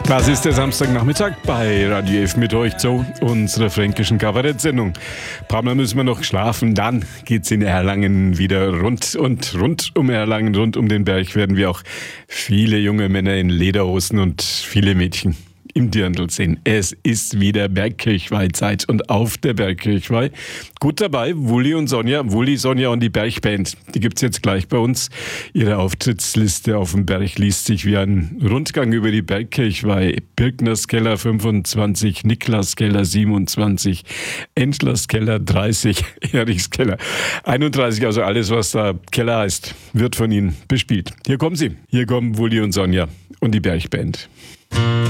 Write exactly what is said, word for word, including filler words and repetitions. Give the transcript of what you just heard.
Das ist der Samstagnachmittag bei Radio F mit euch zu unserer fränkischen Kabarettsendung. Ein paar Mal müssen wir noch schlafen, dann geht's in Erlangen wieder rund und rund um Erlangen, rund um den Berg werden wir auch viele junge Männer in Lederhosen und viele Mädchen im Dirndl sehen. Es ist wieder Bergkirchweih-Zeit und auf der Bergkirchweih gut dabei Wulli und Sonja. Wulli, Sonja und die Bergband. Die gibt's jetzt gleich bei uns. Ihre Auftrittsliste auf dem Berg liest sich wie ein Rundgang über die Bergkirchweih. Birkners Keller fünfundzwanzig, Niklas Keller siebenundzwanzig, Entlers Keller dreißig, Erichs Keller einunddreißig. Also alles, was da Keller heißt, wird von ihnen bespielt. Hier kommen sie. Hier kommen Wulli und Sonja und die Bergband.